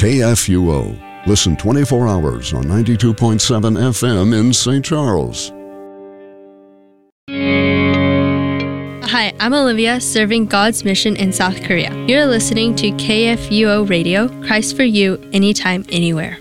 KFUO. Listen 24 hours on 92.7 FM in St. Charles. Hi, I'm Olivia, serving God's mission in South Korea. You're listening to KFUO Radio, Christ for You, anytime, anywhere.